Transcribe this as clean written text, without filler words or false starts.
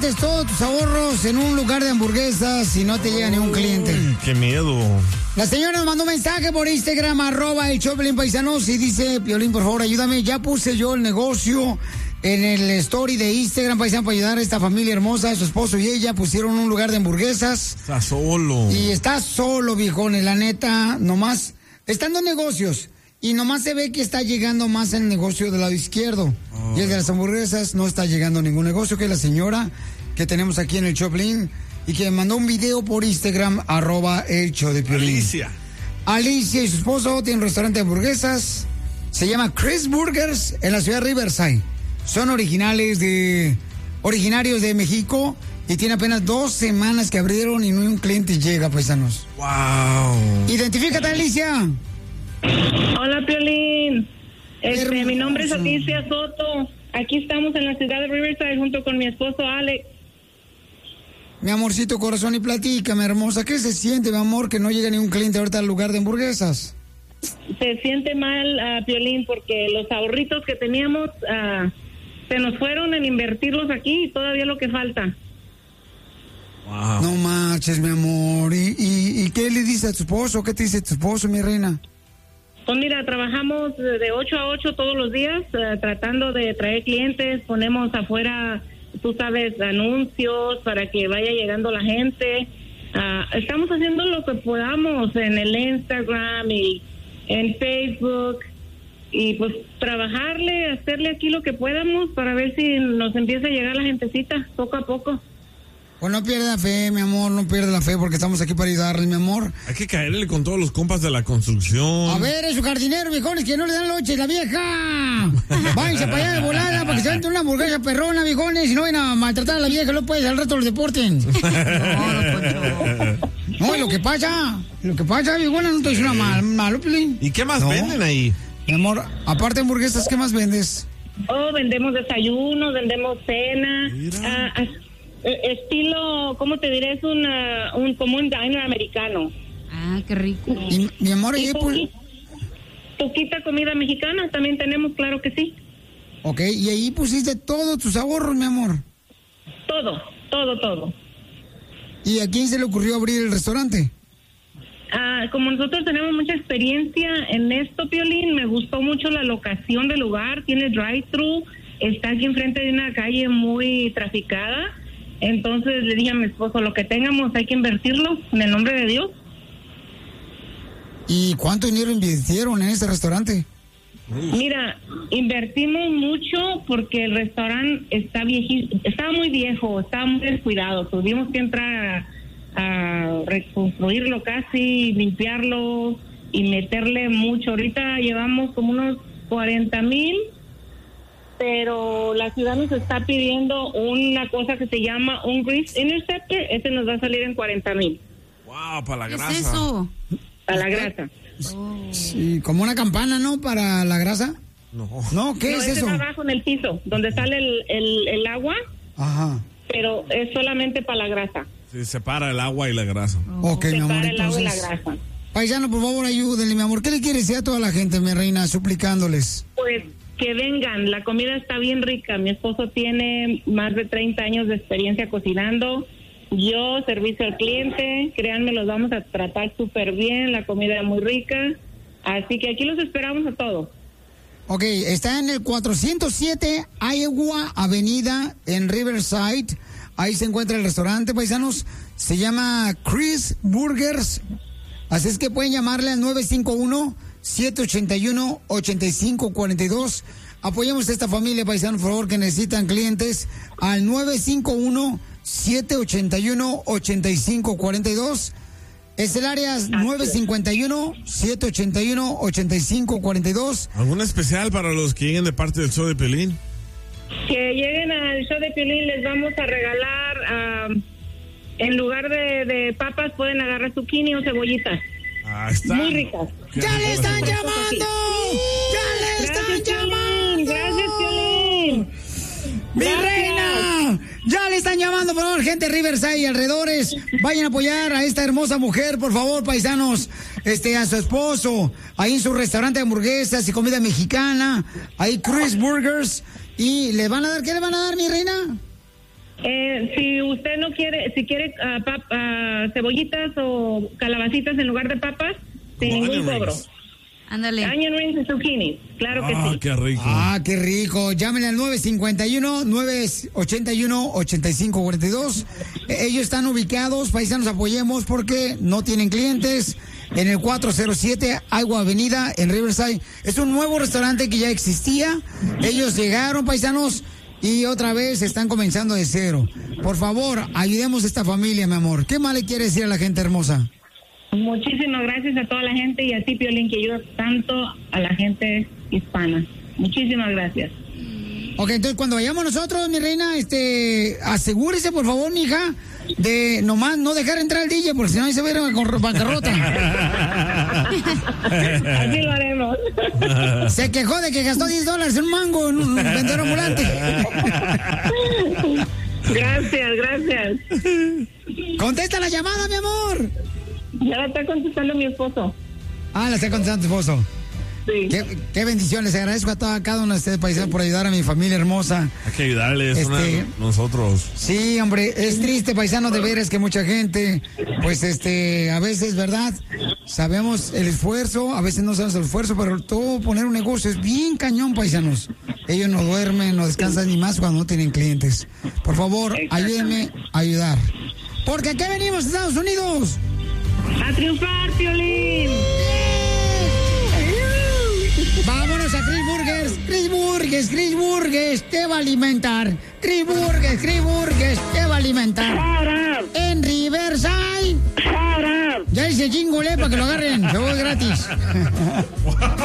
gastes todos tus ahorros en un lugar de hamburguesas y no te llega ni un cliente. ¡Qué miedo! La señora nos mandó un mensaje por Instagram, @el Paisanos, y dice: Piolín, por favor, ayúdame. Ya puse yo el negocio en el story de Instagram, paisano, para ayudar a esta familia hermosa. Su esposo y ella pusieron un lugar de hamburguesas. Está solo. Y está solo, viejones, la neta, nomás. Están dos negocios. Y nomás se ve que está llegando más el negocio del lado izquierdo. Oh. Y el de las hamburguesas no está llegando ningún negocio, que es la señora que tenemos aquí en el Choplin y que mandó un video por Instagram, @el show de Piolín. Alicia y su esposo tienen un restaurante de hamburguesas. Se llama Chris Burgers en la ciudad de Riverside. Son originarios de México y tiene apenas 2 semanas que abrieron y no un cliente llega, paisanos. ¡Wow! Identifícate, Alicia. Hola, Piolín. Mi nombre es Alicia Soto. Aquí estamos en la ciudad de Riverside junto con mi esposo Alex. Mi amorcito corazón, y platícame, hermosa, ¿qué se siente, mi amor, que no llega ni un cliente ahorita al lugar de hamburguesas? Se siente mal, Piolín, porque los ahorritos que teníamos se nos fueron en invertirlos aquí y todavía lo que falta. Wow. No marches, mi amor. ¿Y qué le dice a tu esposo? ¿Qué te dice tu esposo, mi reina? Pues mira, trabajamos de 8 a 8 todos los días, tratando de traer clientes. Ponemos afuera, tú sabes, anuncios para que vaya llegando la gente. Estamos haciendo lo que podamos en el Instagram y en Facebook. Y pues trabajarle, hacerle aquí lo que podamos para ver si nos empieza a llegar la gentecita poco a poco. Pues no pierda fe, mi amor, no pierda la fe porque estamos aquí para ayudarle, mi amor. Hay que caerle con todos los compas de la construcción. A ver, esos jardineros, viejones, que no le dan lonche, la vieja. Váyanse para allá de volada para que se den una hamburguesa perrona, viejones, y no vayan a maltratar a la vieja, no puedes al rato los deporten. No, lo que pasa, viejones, no estoy diciendo malo, Pelín. ¿Y qué más venden ahí? Mi amor, aparte de hamburguesas, ¿qué más vendes? Vendemos desayuno, vendemos cena, estilo, ¿cómo te diré? Es como un diner americano. Qué rico. Y mi amor, ¿y poquita comida mexicana también tenemos, claro que sí. Ok, y ahí pusiste todos tus ahorros, mi amor. Todo. ¿Y a quién se le ocurrió abrir el restaurante? Como nosotros tenemos mucha experiencia en esto, Piolín, me gustó mucho la locación del lugar, tiene drive-thru, está aquí enfrente de una calle muy traficada. Entonces le dije a mi esposo, lo que tengamos hay que invertirlo en el nombre de Dios. ¿Y cuánto dinero invirtieron en ese restaurante? Mira, invertimos mucho porque el restaurante estaba muy viejo, estaba muy descuidado. Tuvimos que entrar a reconstruirlo casi, limpiarlo y meterle mucho. Ahorita llevamos como unos 40,000. Pero la ciudad nos está pidiendo una cosa que se llama un Grease Interceptor. Ese nos va a salir en 40,000. ¡Wow! Para la grasa. ¿Qué es eso? Para la grasa. Sí, como una campana, ¿no? Para la grasa. No, ¿qué es eso? Es abajo en el piso, donde sale el agua. Ajá. Pero es solamente para la grasa. Sí, separa el agua y la grasa. Ok, mi amor, separa el agua y la entonces, grasa. paisano, por favor, ayúdenle, mi amor. ¿Qué le quiere decir a toda la gente, mi reina, suplicándoles? Pues que vengan, la comida está bien rica. Mi esposo tiene más de 30 años de experiencia cocinando. Yo, servicio al cliente, créanme, los vamos a tratar súper bien, la comida es muy rica. Así que aquí los esperamos a todos. Ok, está en el 407 Iowa Avenida en Riverside. Ahí se encuentra el restaurante, paisanos. Se llama Chris Burgers. Así es que pueden llamarle al 951-781-8542. Apoyemos a esta familia, paisanos, por favor, que necesitan clientes. Al 951-781-8542. Es el área 951-781-8542. ¿Algún especial para los que lleguen de parte del show de Piolín? Que lleguen al show de Piolín, les vamos a regalar, en lugar de papas, pueden agarrar zucchini o cebollitas. Está. Muy ricas. ¡Ya le están llamando! ¡Ya le están llamando! ¡Gracias, Piolín! ¡Mi reina! Ya le están llamando, por favor, gente de Riverside y alrededores. Vayan a apoyar a esta hermosa mujer, por favor, paisanos. A su esposo, ahí en su restaurante de hamburguesas y comida mexicana. Ahí Chris Burgers. ¿Y le van a dar? ¿Qué le van a dar, mi reina? Si si quiere cebollitas o calabacitas en lugar de papas, sin ningún cobro. Ándale. Onion rings y zucchini, claro que sí. Qué rico. Qué rico. Llámenle al 951-981-8542. Ellos están ubicados, paisanos, apoyemos porque no tienen clientes. En el 407 Agua Avenida en Riverside. Es un nuevo restaurante que ya existía. Ellos llegaron, paisanos, y otra vez están comenzando de cero. Por favor, ayudemos a esta familia, mi amor. ¿Qué más le quiere decir a la gente hermosa? Muchísimas gracias a toda la gente y a ti, Piolín, que ayudas tanto a la gente hispana. Muchísimas gracias. Ok, entonces cuando vayamos nosotros, mi reina, asegúrese, por favor, mija, de nomás no dejar entrar al DJ, porque si no ahí se va a ir con bancarrota. Así lo haremos. Se quejó de que gastó $10 en un mango en un vendedor ambulante. Gracias. Contesta la llamada, mi amor. Ya la está contestando mi esposo. La está contestando tu esposo. Sí. Qué bendición, les agradezco a cada uno de ustedes, paisanos, por ayudar a mi familia hermosa. Hay que ayudarles nosotros. Sí, hombre, es triste, paisano, de veras que mucha gente, pues a veces, ¿verdad? Sabemos el esfuerzo, a veces no sabemos el esfuerzo, pero todo poner un negocio es bien cañón, paisanos. Ellos no duermen, no descansan ni más cuando no tienen clientes. Por favor, ayúdenme a ayudar. Porque aquí venimos, Estados Unidos. ¡A triunfar, Piolín! Vámonos a Chris Burgers, te va a alimentar. Chris Burgers, te va a alimentar. En Riverside. Ya dice jingle, para que lo agarren, se voy gratis.